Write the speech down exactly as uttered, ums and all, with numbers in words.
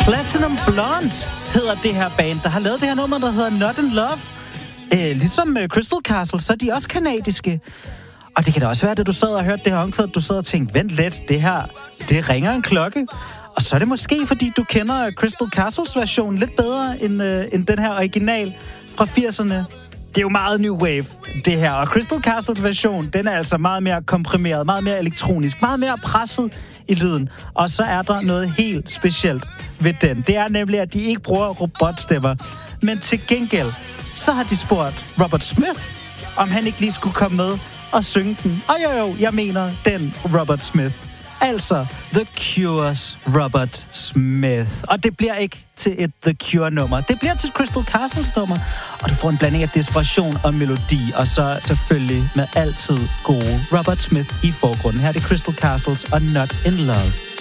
Platinum Blonde hedder det her band, der har lavet det her nummer, der hedder Not in Love. Øh, ligesom uh, Crystal Castle, så er de også kanadiske. Og det kan da også være, at du sad og hørte det her omkvæd, du sad og tænkte, vent lidt, det her, det ringer en klokke. Og så er det måske, fordi du kender Crystal Castles version lidt bedre end, uh, end den her original fra firserne. Det er jo meget new wave, det her. Og Crystal Castles version, den er altså meget mere komprimeret, meget mere elektronisk, meget mere presset i lyden. Og så er der noget helt specielt ved den. Det er nemlig, at de ikke bruger robotstemmer. Men til gengæld, så har de spurgt Robert Smith, om han ikke lige skulle komme med og synge den. Og jo jo, jeg mener den Robert Smith. Altså The Cure's Robert Smith. Og det bliver ikke til et The Cure-nummer. Det bliver til et Crystal Castles-nummer. Og du får en blanding af desperation og melodi. Og så selvfølgelig med altid gode Robert Smith i forgrunden. Her er det Crystal Castles og Not in Love.